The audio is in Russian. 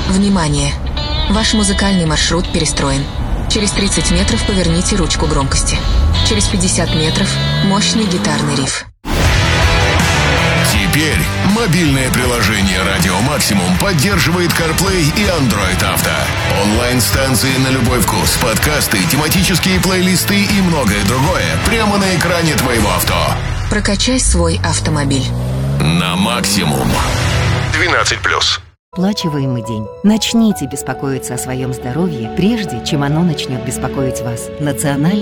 Внимание! Ваш музыкальный маршрут перестроен. Через 30 метров поверните ручку громкости. Через 50 метров мощный гитарный риф. Теперь мобильное приложение «Радио Максимум» поддерживает CarPlay и Android Auto. Онлайн-станции на любой вкус, подкасты, тематические плейлисты и многое другое прямо на экране твоего авто. Прокачай свой автомобиль. На максимум. 12+. Оплачиваемый день. Начните беспокоиться о своем здоровье, прежде чем оно начнет беспокоить вас. Национальный